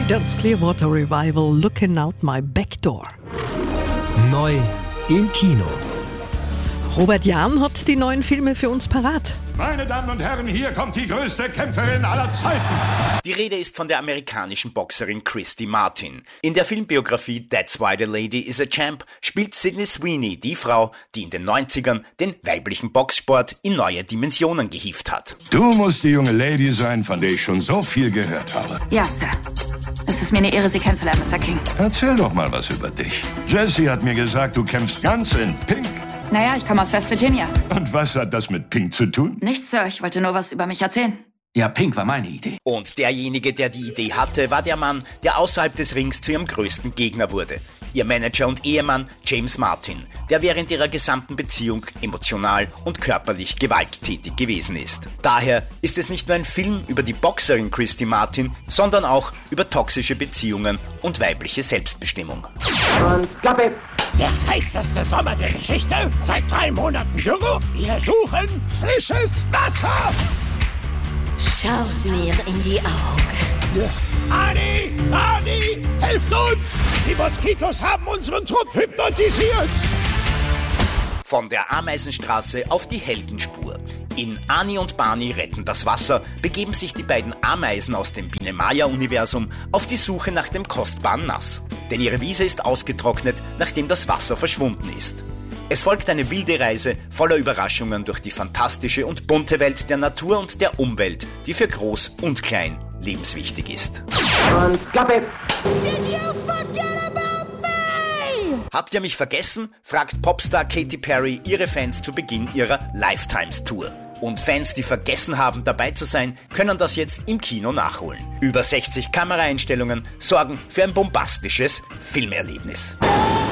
Creedence Clearwater Revival, Looking Out My Back Door. Neu im Kino. Robert Jahn hat die neuen Filme für uns parat. Meine Damen und Herren, hier kommt die größte Kämpferin aller Zeiten. Die Rede ist von der amerikanischen Boxerin Christy Martin. In der Filmbiografie That's Why the Lady is a Champ spielt Sydney Sweeney die Frau, die in den 90ern den weiblichen Boxsport in neue Dimensionen gehievt hat. Du musst die junge Lady sein, von der ich schon so viel gehört habe. Ja, Sir. Es ist mir eine Ehre, Sie kennenzulernen, Mr. King. Erzähl doch mal was über dich. Jessie hat mir gesagt, du kämpfst ganz in Pink. Naja, ich komme aus West Virginia. Und was hat das mit Pink zu tun? Nichts, Sir. Ich wollte nur was über mich erzählen. Ja, Pink war meine Idee. Und derjenige, der die Idee hatte, war der Mann, der außerhalb des Rings zu ihrem größten Gegner wurde. Ihr Manager und Ehemann James Martin, der während ihrer gesamten Beziehung emotional und körperlich gewalttätig gewesen ist. Daher ist es nicht nur ein Film über die Boxerin Christy Martin, sondern auch über toxische Beziehungen und weibliche Selbstbestimmung. Und Klappe! Der heißeste Sommer der Geschichte. Seit 3 Monaten Dürre. Wir suchen frisches Wasser. Schau mir in die Augen. Ani, helft uns! Die Moskitos haben unseren Trupp hypnotisiert. Von der Ameisenstraße auf die Heldenspur. In Ani und Barney retten das Wasser begeben sich die beiden Ameisen aus dem Biene-Maya-Universum auf die Suche nach dem kostbaren Nass. Denn ihre Wiese ist ausgetrocknet, nachdem das Wasser verschwunden ist. Es folgt eine wilde Reise voller Überraschungen durch die fantastische und bunte Welt der Natur und der Umwelt, die für Groß und Klein lebenswichtig ist. Und Klappe! Did you forget about me? Habt ihr mich vergessen? Fragt Popstar Katy Perry ihre Fans zu Beginn ihrer Lifetimes-Tour. Und Fans, die vergessen haben, dabei zu sein, können das jetzt im Kino nachholen. Über 60 Kameraeinstellungen sorgen für ein bombastisches Filmerlebnis.